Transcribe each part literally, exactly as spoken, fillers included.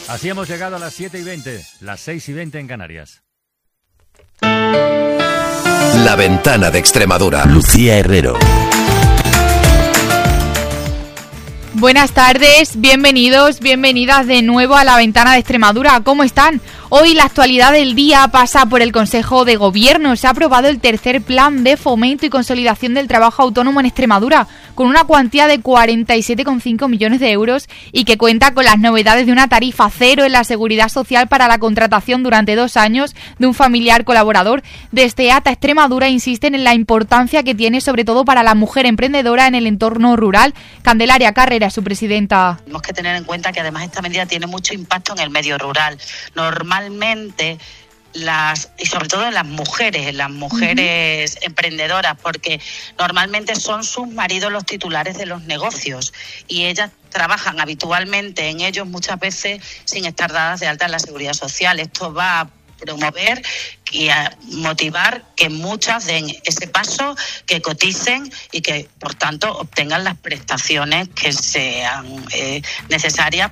Así hemos llegado a las siete y veinte, las seis y veinte en Canarias. La Ventana de Extremadura. Lucía Herrero. Buenas tardes, bienvenidos, bienvenidas de nuevo a La Ventana de Extremadura. ¿Cómo están? Hoy la actualidad del día pasa por el Consejo de Gobierno. Se ha aprobado el tercer plan de fomento y consolidación del trabajo autónomo en Extremadura, con una cuantía de cuarenta y siete coma cinco millones de euros y que cuenta con las novedades de una tarifa cero en la seguridad social para la contratación durante dos años de un familiar colaborador. Desde E A T A Extremadura insisten en la importancia que tiene sobre todo para la mujer emprendedora en el entorno rural. Candelaria Carrera, su presidenta. Tenemos que tener en cuenta que además esta medida tiene mucho impacto en el medio rural. Normalmente las, y sobre todo en las mujeres, en las mujeres uh-huh. emprendedoras, porque normalmente son sus maridos los titulares de los negocios y ellas trabajan habitualmente en ellos muchas veces sin estar dadas de alta en la seguridad social. Esto va a promover y a motivar que muchas den ese paso, que coticen y que por tanto obtengan las prestaciones que sean eh, necesarias.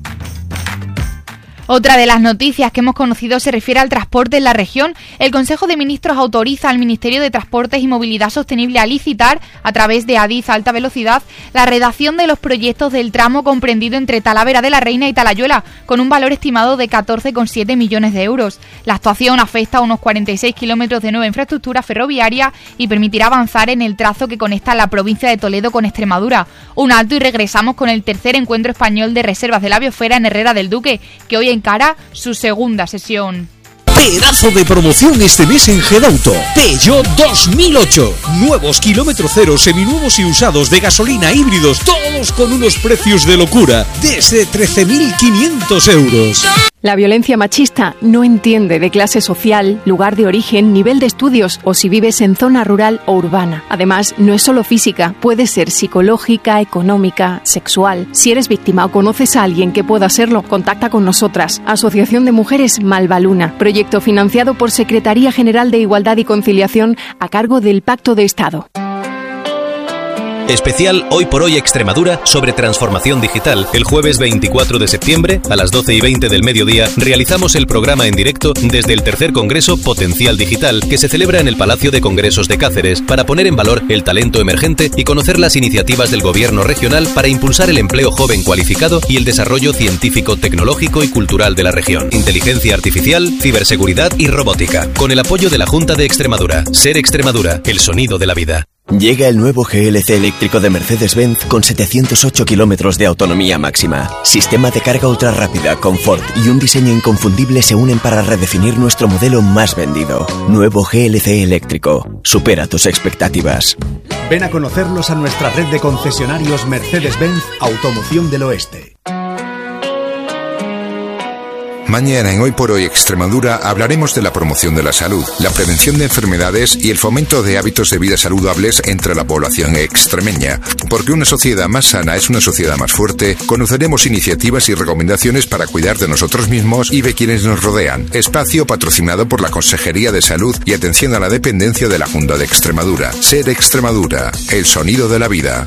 Otra de las noticias que hemos conocido se refiere al transporte en la región. El Consejo de Ministros autoriza al Ministerio de Transportes y Movilidad Sostenible a licitar, a través de Adif Alta Velocidad, la redacción de los proyectos del tramo comprendido entre Talavera de la Reina y Talayuela, con un valor estimado de catorce coma siete millones de euros. La actuación afecta a unos cuarenta y seis kilómetros de nueva infraestructura ferroviaria y permitirá avanzar en el trazo que conecta la provincia de Toledo con Extremadura. Un alto y regresamos con el tercer encuentro español de reservas de la biosfera en Herrera del Duque, que hoy en encara su segunda sesión. Pedazo de promoción este mes en Gedauto. Peugeot dos mil ocho. Nuevos kilómetro cero, seminuevos y usados de gasolina, híbridos, todos con unos precios de locura, desde trece mil quinientos euros. La violencia machista no entiende de clase social, lugar de origen, nivel de estudios o si vives en zona rural o urbana. Además, no es solo física, puede ser psicológica, económica, sexual. Si eres víctima o conoces a alguien que pueda serlo, contacta con nosotras. Asociación de Mujeres Malvaluna. Proyecto financiado por Secretaría General de Igualdad y Conciliación a cargo del Pacto de Estado. Especial Hoy por Hoy Extremadura sobre transformación digital. El jueves veinticuatro de septiembre, a las doce y veinte del mediodía, realizamos el programa en directo desde el tercer Congreso Potencial Digital, que se celebra en el Palacio de Congresos de Cáceres, para poner en valor el talento emergente y conocer las iniciativas del Gobierno regional para impulsar el empleo joven cualificado y el desarrollo científico, tecnológico y cultural de la región. Inteligencia artificial, ciberseguridad y robótica. Con el apoyo de la Junta de Extremadura. Ser Extremadura, el sonido de la vida. Llega el nuevo G L C eléctrico de Mercedes-Benz con setecientos ocho kilómetros de autonomía máxima. Sistema de carga ultra rápida, confort y un diseño inconfundible se unen para redefinir nuestro modelo más vendido. Nuevo G L C eléctrico. Supera tus expectativas. Ven a conocerlos a nuestra red de concesionarios Mercedes-Benz Automoción del Oeste. Mañana en Hoy por Hoy Extremadura hablaremos de la promoción de la salud, la prevención de enfermedades y el fomento de hábitos de vida saludables entre la población extremeña. Porque una sociedad más sana es una sociedad más fuerte, conoceremos iniciativas y recomendaciones para cuidar de nosotros mismos y de quienes nos rodean. Espacio patrocinado por la Consejería de Salud y Atención a la Dependencia de la Junta de Extremadura. Ser Extremadura, el sonido de la vida.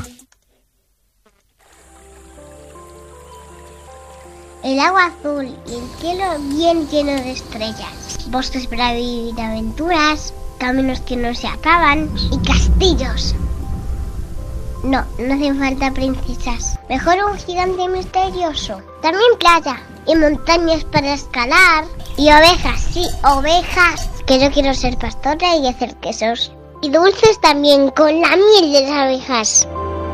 El agua azul y el cielo bien lleno de estrellas. Bosques para vivir aventuras, caminos que no se acaban y castillos. No, no hacen falta princesas. Mejor un gigante misterioso. También playa y montañas para escalar. Y ovejas, sí, ovejas. Que yo quiero ser pastora y hacer quesos. Y dulces también con la miel de las abejas.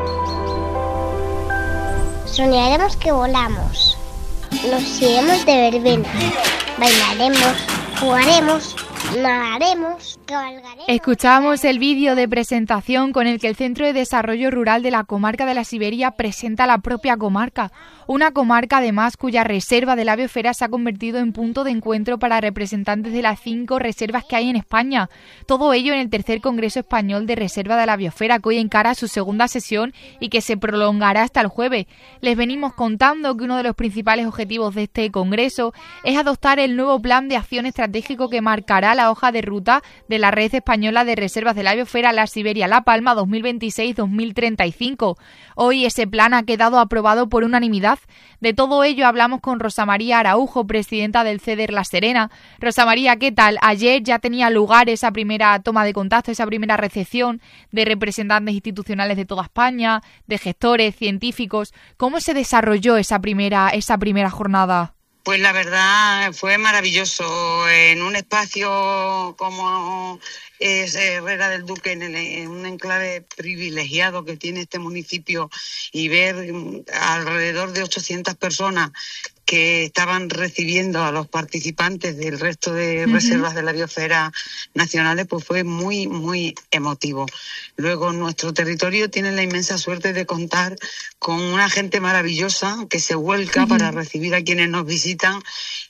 Soñaremos que volamos. Nos iremos de verbena, bailaremos, jugaremos, nadaremos, cabalgaremos. Escuchamos el vídeo de presentación con el que el Centro de Desarrollo Rural de la Comarca de la Siberia presenta la propia comarca. Una comarca además cuya reserva de la biosfera se ha convertido en punto de encuentro para representantes de las cinco reservas que hay en España. Todo ello en el tercer Congreso Español de Reserva de la Biosfera, que hoy encara su segunda sesión y que se prolongará hasta el jueves. Les venimos contando que uno de los principales objetivos de este congreso es adoptar el nuevo plan de acción estratégico que marcará la la hoja de ruta de la Red Española de Reservas de la Biosfera La Siberia-La Palma dos mil veintiséis a dos mil treinta y cinco. Hoy ese plan ha quedado aprobado por unanimidad. De todo ello hablamos con Rosa María Araujo, presidenta del C E D E R La Serena. Rosa María, ¿qué tal? Ayer ya tenía lugar esa primera toma de contacto, esa primera recepción de representantes institucionales de toda España, de gestores, científicos. ¿Cómo se desarrolló esa primera, esa primera jornada? Pues la verdad fue maravilloso. En un espacio como es Herrera del Duque, en, el, en un enclave privilegiado que tiene este municipio, y ver alrededor de ochocientas personas que estaban recibiendo a los participantes del resto de uh-huh. reservas de la biosfera nacionales, pues fue muy, muy emotivo. Luego, nuestro territorio tiene la inmensa suerte de contar con una gente maravillosa que se vuelca uh-huh. para recibir a quienes nos visitan,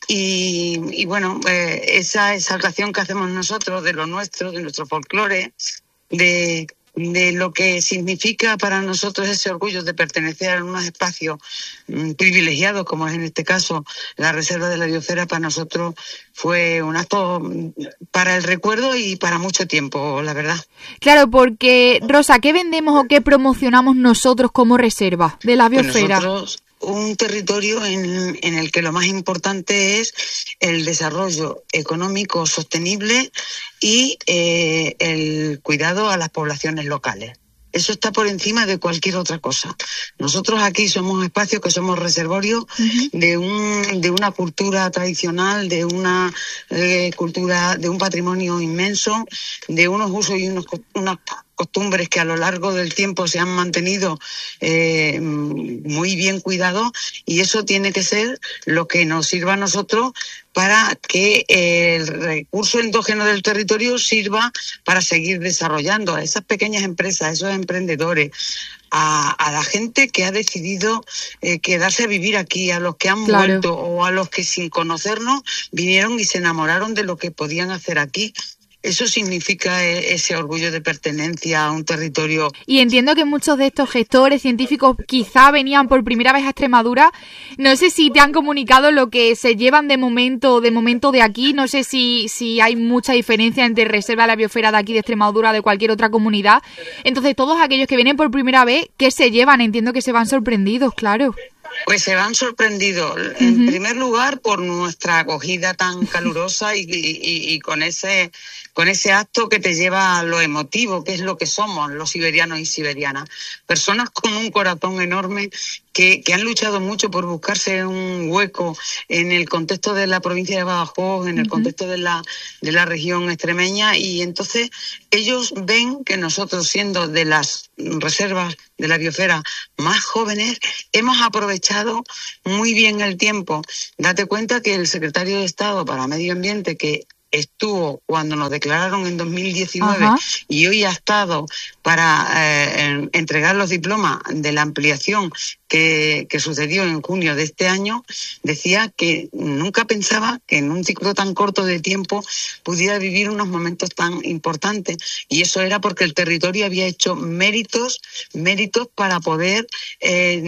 y, y bueno, eh, esa exaltación que hacemos nosotros de lo nuestro, de nuestro folclore, de... de lo que significa para nosotros ese orgullo de pertenecer a unos espacios mmm, privilegiados, como es en este caso la Reserva de la Biosfera, para nosotros fue un acto para el recuerdo y para mucho tiempo, la verdad. Claro, porque, Rosa, ¿qué vendemos o qué promocionamos nosotros como reserva de la biosfera? Pues nosotros, un territorio en, en el que lo más importante es el desarrollo económico sostenible y eh, el cuidado a las poblaciones locales. Eso está por encima de cualquier otra cosa. Nosotros aquí somos espacios que somos reservorios uh-huh. de un de una cultura tradicional, de una eh, cultura, de un patrimonio inmenso, de unos usos y unos unas costumbres que a lo largo del tiempo se han mantenido eh, muy bien cuidados, y eso tiene que ser lo que nos sirva a nosotros para que el recurso endógeno del territorio sirva para seguir desarrollando a esas pequeñas empresas, a esos emprendedores, a, a la gente que ha decidido eh, quedarse a vivir aquí, a los que han claro. vuelto, o a los que sin conocernos vinieron y se enamoraron de lo que podían hacer aquí. Eso significa ese orgullo de pertenencia a un territorio. Y entiendo que muchos de estos gestores científicos quizá venían por primera vez a Extremadura. No sé si te han comunicado lo que se llevan de momento de momento de aquí. No sé si, si hay mucha diferencia entre Reserva de la Biosfera de aquí de Extremadura o de cualquier otra comunidad. Entonces, todos aquellos que vienen por primera vez, ¿qué se llevan? Entiendo que se van sorprendidos, claro. Pues se van sorprendidos, en uh-huh. primer lugar, por nuestra acogida tan calurosa y, y, y con ese con ese acto que te lleva a lo emotivo, que es lo que somos los siberianos y siberianas. Personas con un corazón enorme que, que han luchado mucho por buscarse un hueco en el contexto de la provincia de Badajoz, en el uh-huh. contexto de la, de la región extremeña, y entonces ellos ven que nosotros, siendo de las reservas de la biosfera más jóvenes, hemos aprovechado muy bien el tiempo. Date cuenta que el secretario de Estado para Medio Ambiente, que estuvo cuando nos declararon en dos mil diecinueve Ajá. y hoy ha estado para eh, entregar los diplomas de la ampliación que, que sucedió en junio de este año, decía que nunca pensaba que en un ciclo tan corto de tiempo pudiera vivir unos momentos tan importantes, y eso era porque el territorio había hecho méritos, méritos para poder eh,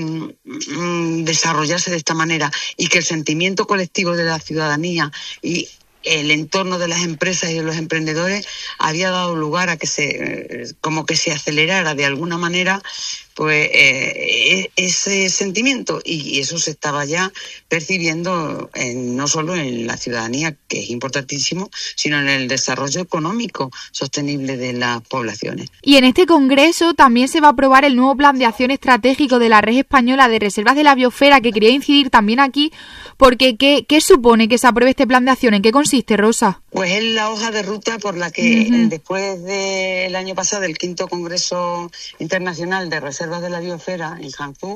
desarrollarse de esta manera, y que el sentimiento colectivo de la ciudadanía y el entorno de las empresas y de los emprendedores había dado lugar a que se, como que se acelerara de alguna manera, pues eh, ese sentimiento, y eso se estaba ya percibiendo en, no solo en la ciudadanía, que es importantísimo, sino en el desarrollo económico sostenible de las poblaciones. Y en este congreso también se va a aprobar el nuevo plan de acción estratégico de la Red Española de Reservas de la Biosfera, que quería incidir también aquí, porque ¿qué, qué supone que se apruebe este plan de acción? ¿En qué consiste, Rosa? Pues es la hoja de ruta por la que uh-huh. después del año pasado, el quinto Congreso Internacional de Reservas de la Biosfera en Hangzhou,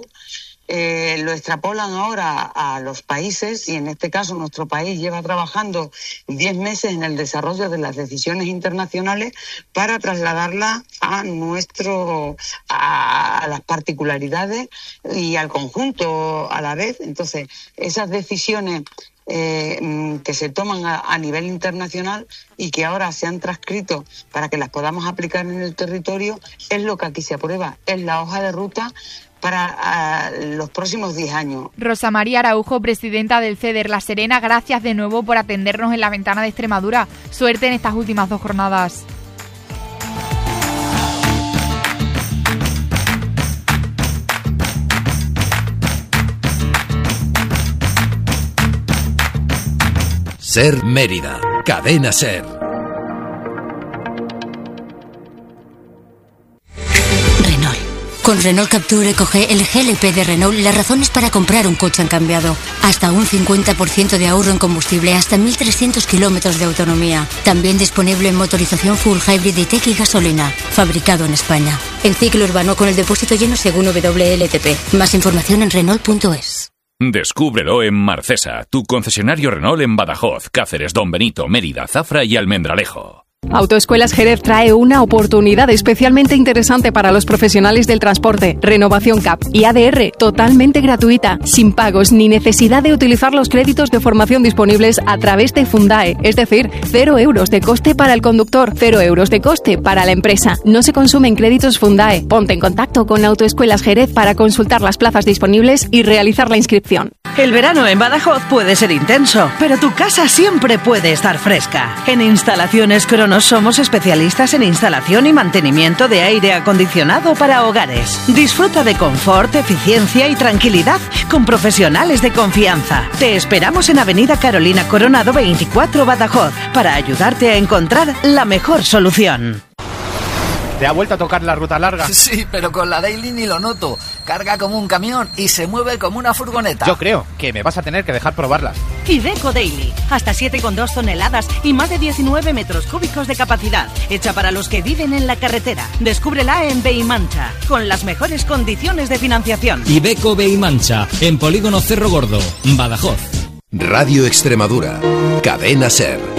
eh, lo extrapolan ahora a los países, y en este caso nuestro país lleva trabajando diez meses en el desarrollo de las decisiones internacionales para trasladarlas a nuestro a, a las particularidades y al conjunto a la vez. Entonces, esas decisiones Eh, que se toman a, a nivel internacional y que ahora se han transcrito para que las podamos aplicar en el territorio, es lo que aquí se aprueba, es la hoja de ruta para uh, los próximos diez años. Rosa María Araujo, presidenta del C E D E R La Serena, gracias de nuevo por atendernos en la Ventana de Extremadura. Suerte en estas últimas dos jornadas. Ser Mérida, Cadena Ser. Renault. Con Renault Captur EcoG, el G L P de Renault, las razones para comprar un coche han cambiado. Hasta un cincuenta por ciento de ahorro en combustible, hasta mil trescientos kilómetros de autonomía. También disponible en motorización full hybrid E-Tech y gasolina. Fabricado en España. En ciclo urbano con el depósito lleno según W L T P. Más información en Renault punto es. Descúbrelo en Marcesa, tu concesionario Renault en Badajoz, Cáceres, Don Benito, Mérida, Zafra y Almendralejo. Autoescuelas Jerez trae una oportunidad especialmente interesante para los profesionales del transporte. Renovación C A P y A D R totalmente gratuita, sin pagos ni necesidad de utilizar los créditos de formación disponibles a través de Fundae. Es decir, cero euros de coste para el conductor, cero euros de coste para la empresa. No se consumen créditos Fundae. Ponte en contacto con Autoescuelas Jerez para consultar las plazas disponibles y realizar la inscripción. El verano en Badajoz puede ser intenso, pero tu casa siempre puede estar fresca. En Instalaciones Cronos somos especialistas en instalación y mantenimiento de aire acondicionado para hogares. Disfruta de confort, eficiencia y tranquilidad con profesionales de confianza. Te esperamos en Avenida Carolina Coronado veinticuatro, Badajoz, para ayudarte a encontrar la mejor solución. ¿Te ha vuelto a tocar la ruta larga? Sí, pero con la Daily ni lo noto. Carga como un camión y se mueve como una furgoneta. Yo creo que me vas a tener que dejar probarlas. Iveco Daily. Hasta siete coma dos toneladas y más de diecinueve metros cúbicos de capacidad. Hecha para los que viven en la carretera. Descúbrela en Beimancha, con las mejores condiciones de financiación. Iveco Beimancha, en Polígono Cerro Gordo, Badajoz. Radio Extremadura, Cadena Ser.